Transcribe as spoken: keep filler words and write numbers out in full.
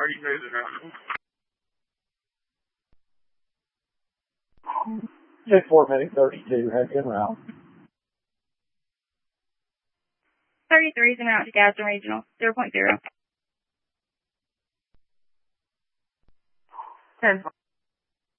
thirty-three is en route. Jet four Medic thirty-two, head en route. thirty-three is en route to Gadsden Regional, zero point zero. ten